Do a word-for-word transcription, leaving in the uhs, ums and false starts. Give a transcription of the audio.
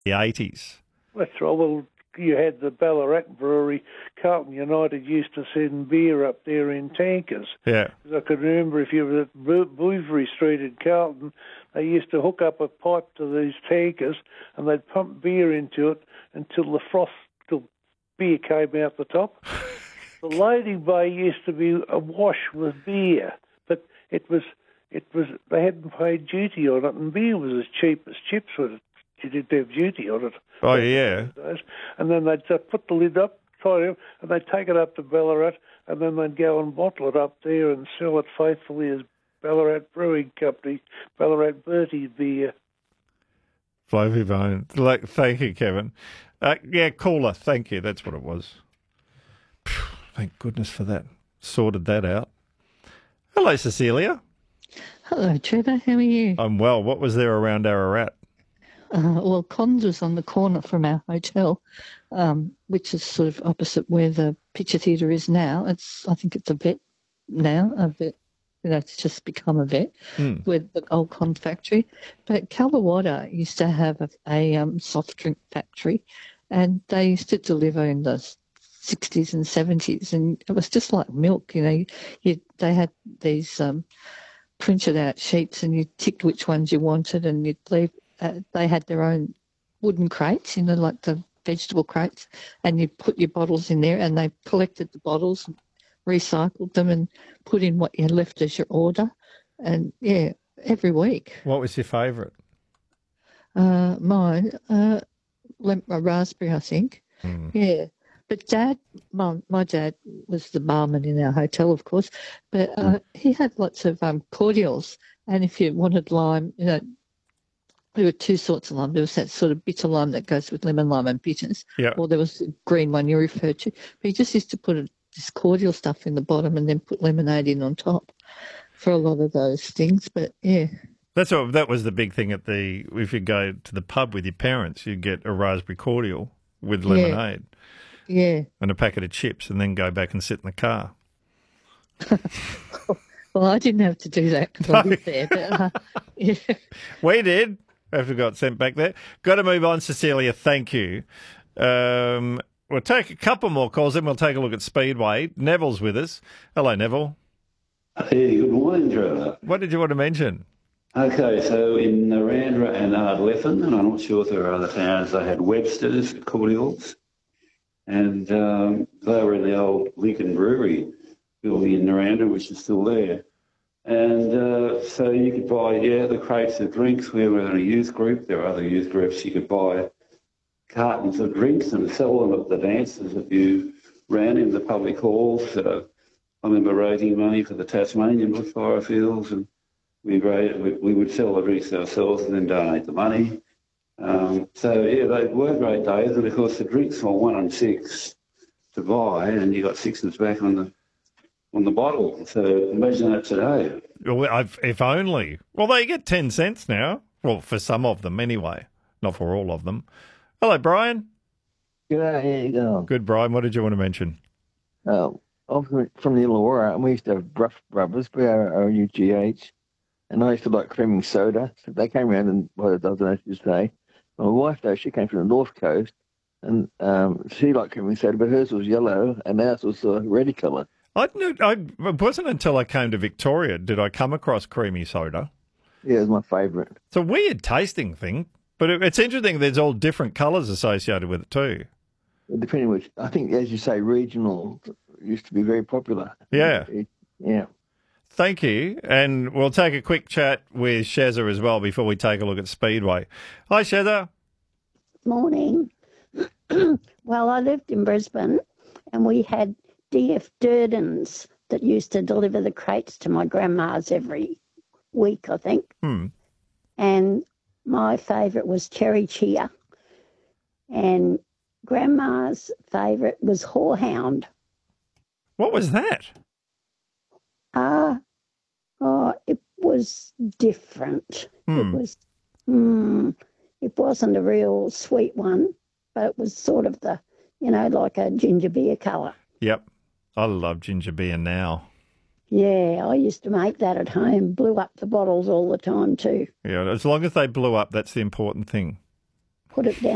the eighties. That's right. Well, you had the Ballarat Brewery. Carlton United used to send beer up there in tankers. Yeah. I could remember if you were at Bouverie Street in Carlton, they used to hook up a pipe to these tankers and they'd pump beer into it until the froth, till beer came out the top. The loading bay used to be awash with beer, but it was, it was they hadn't paid duty on it, and beer was as cheap as chips with it. You didn't have duty on it. Oh, yeah. And then they'd uh, put the lid up, tie it, and they'd take it up to Ballarat, and then they'd go and bottle it up there and sell it faithfully as Ballarat Brewing Company, Ballarat Bertie beer. Flovey Bone. Like, thank you, Kevin. Uh, yeah, cooler. Thank you. That's what it was. Phew, thank goodness for that. Sorted that out. Hello, Cecilia. Hello, Trevor. How are you? I'm well. What was there around Ararat? Uh, well, Cons was on the corner from our hotel, um, which is sort of opposite where the picture theatre is now. It's, I think it's a vet now, a vet. You know, it's just become a vet Mm. with the old Con factory. But Kallawadda used to have a, a um, soft drink factory, and they used to deliver in the sixties and seventies, and it was just like milk. You know, you, they had these um, printed out sheets, and you ticked which ones you wanted, and you'd leave. Uh, they had their own wooden crates, you know, like the vegetable crates, and you put your bottles in there, and they collected the bottles, recycled them, and put in what you left as your order. And, yeah, every week. What was your favourite? Uh, mine, uh, lem- a raspberry, I think. Mm. Yeah. But Dad, my, my dad was the barman in our hotel, of course, but uh, he had lots of um, cordials, and if you wanted lime, you know, there were two sorts of lime. There was that sort of bitter lime that goes with lemon, lime and bitters. Yeah. Or there was the green one you referred to. But he just used to put a, this cordial stuff in the bottom and then put lemonade in on top for a lot of those things. But, yeah. That's what, that was the big thing at the, if you go to the pub with your parents, you'd get a raspberry cordial with lemonade. Yeah. And a packet of chips, and then go back and sit in the car. Well, I didn't have to do that because I lived there. But, uh, yeah. We did. After we got sent back there. Got to move on, Cecilia. Thank you. Um, we'll take a couple more calls, then we'll take a look at Speedway. Neville's with us. Hello, Neville. Hey, good morning, Trevor. What did you want to mention? Okay, so in Narandra and Ardlethan, and I'm not sure if there are other towns, they had Webster's cordials, and um, they were in the old Lincoln Brewery building in Narandra, which is still there. And uh, so you could buy, yeah, the crates of drinks. We were in a youth group. There were other youth groups. You could buy cartons of drinks and sell them at the dances if you ran in the public halls. So I remember raising money for the Tasmanian bushfire fields, and we, raised, we, we would sell the drinks ourselves and then donate the money. Um, so, yeah, they were great days. And, of course, the drinks were one and six to buy, and you got sixes back on the on the bottle. So imagine that today. Well, I've, if only. Well, they get ten cents now. Well, for some of them anyway. Not for all of them. Hello, Brian. G'day, how you going? Good, Brian. What did you want to mention? Oh, I'm from from the Illawarra, and we used to have Bruff Brothers, B R O U G H, and I used to like creaming soda. So they came around in, well, I don't know to say. My wife, though, she came from the North Coast, and um, she liked creaming soda, but hers was yellow, and ours was uh, red colour. I, knew, I It wasn't until I came to Victoria did I come across creamy soda. Yeah, it was my favourite. It's a weird tasting thing, but it, it's interesting there's all different colours associated with it too. Depending which, I think, as you say, regional used to be very popular. Yeah. Yeah. Thank you. And we'll take a quick chat with Shezza as well before we take a look at Speedway. Hi, Shezza. Morning. Well, I lived in Brisbane, and we had D F Durdens that used to deliver the crates to my grandma's every week, I think. Hmm. And my favourite was Cherry Cheer. And Grandma's favourite was Whorehound. What was that? Ah, uh, oh, it was different. Hmm. It was, mm, it wasn't a real sweet one, but it was sort of the, you know, like a ginger beer colour. Yep. I love ginger beer now. Yeah, I used to make that at home, blew up the bottles all the time too. Yeah, as long as they blew up, that's the important thing. Put it down.